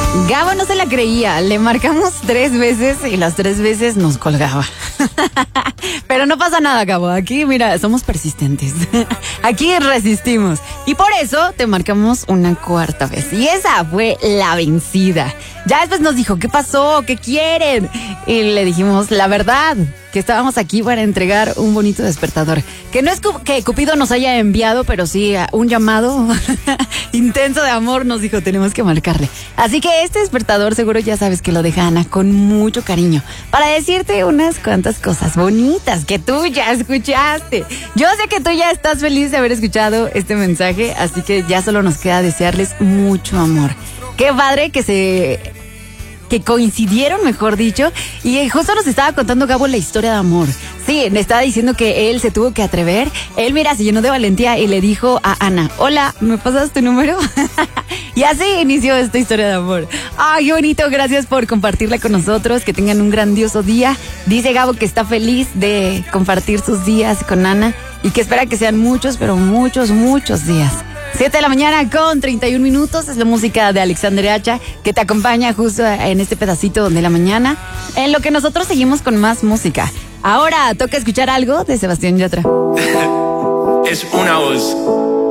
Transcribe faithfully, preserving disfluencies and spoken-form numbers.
Gabo no se la creía, le marcamos tres veces y las tres veces nos colgaba. Pero no pasa nada, Gabo, aquí mira, somos persistentes. Aquí resistimos. Y por eso te marcamos una cuarta vez. Y esa fue la vencida. Ya después nos dijo, ¿qué pasó? ¿Qué quieren? Y le dijimos, la verdad, que estábamos aquí para entregar un bonito despertador. Que no es que Cupido nos haya enviado, pero sí un llamado intenso de amor. Nos dijo, tenemos que marcarle. Así que este despertador seguro ya sabes que lo deja Ana con mucho cariño para decirte unas cuantas cosas bonitas que tú ya escuchaste. Yo sé que tú ya estás feliz de haber escuchado este mensaje, así que ya solo nos queda desearles mucho amor. Qué padre que se... que coincidieron, mejor dicho, y justo nos estaba contando Gabo la historia de amor. Sí, me estaba diciendo que él se tuvo que atrever. Él, mira, se llenó de valentía y le dijo a Ana, hola, ¿me pasas tu número? Y así inició esta historia de amor. Ay, qué bonito, gracias por compartirla con nosotros, que tengan un grandioso día. Dice Gabo que está feliz de compartir sus días con Ana y que espera que sean muchos, pero muchos, muchos días. siete de la mañana con treinta y un minutos, es la música de Alexander Hacha que te acompaña justo en este pedacito de la mañana, en lo que nosotros seguimos con más música. Ahora toca escuchar algo de Sebastián Yatra. Es una voz.